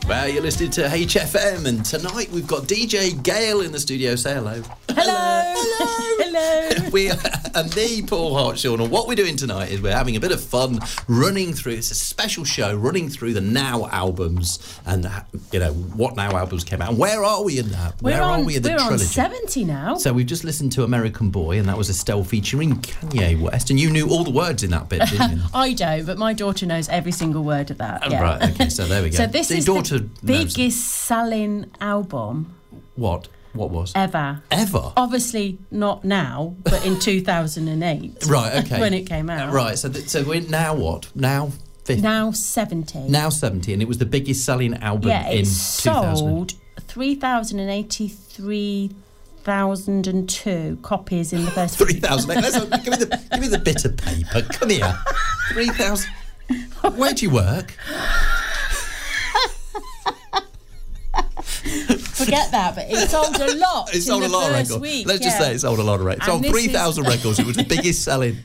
Well, you're listening to HFM, and tonight we've got DJ Gail in the studio. Say hello. Hello. We are the Paul Hart Show, and what we're doing tonight is we're having a bit of fun running through. It's a special show running through the Now albums, and what Now albums came out. And where are we in that? We're are we in the We're trilogy? on 70 now. So we've just listened to American Boy, and that was Estelle featuring Kanye West, and you knew all the words in that bit, didn't you? I don't, but my daughter knows every single word of that. Yeah. Right. Okay. So there we go. So this is daughter the biggest selling album What was? ever. Ever? Obviously not now, but in 2008. Right, okay. When it came out. Right, so we're now what? Now 50? Now 70. Now 70, and it was the biggest selling album in it 2000. sold 3,083,002 copies in the first 3,000. Give me the bit of paper. Come here. 3,000. Where do you work? Forget that, but it sold a lot. It sold a lot of records. Let's just say it sold a lot of records. It sold 3,000 records. It was the biggest selling.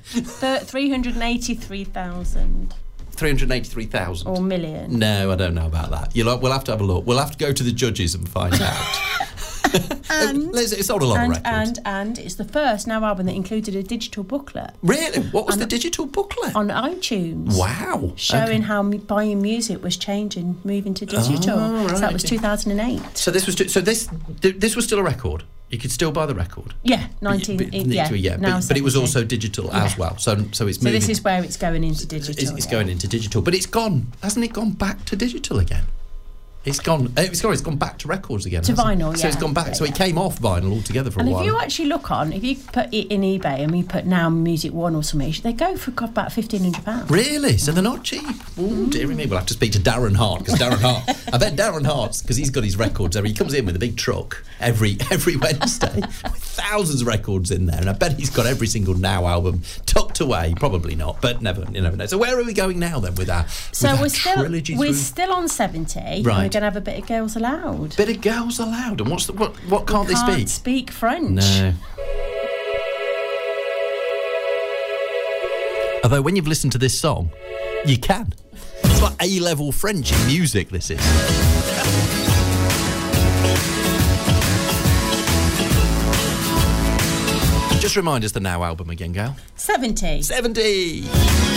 383,000. 383,000. Or million. No, I don't know about that. We'll have to have a look. We'll have to go to the judges and find out. It sold a lot of records. And it's the first Now album that included a digital booklet. Really? What was the digital booklet? On iTunes. Wow. Showing how buying music was changing, moving to digital. Right, so that was 2008. So this was this was still a record. You could still buy the record. Yeah, but it was also digital as well. So it's moving. So this is where it's going into digital. It's going into digital, but it's gone. Hasn't it gone back to digital again? It's gone back to records again. To vinyl, So it's gone back. So it came off vinyl altogether for a while. And if you actually look if you put it in eBay and we put Now Music One or something, they go for about £1,500. Really? So they're not cheap. Oh, dear me. We'll have to speak to Darren Hart, because I bet Darren Hart's, because he's got his records there. He comes in with a big truck every Wednesday with thousands of records in there, and I bet he's got every single Now album tucked away. Probably not, but you never know. So where are we going now then with our trilogy? We're still on 70. Right. We're going to have a bit of Girls Aloud. Bit of Girls Aloud. And what can't they speak? Can't speak French. No. Although when you've listened to this song, you can. It's like A-level French in music, this is. Just remind us the Now album again, Gail. 70. 70!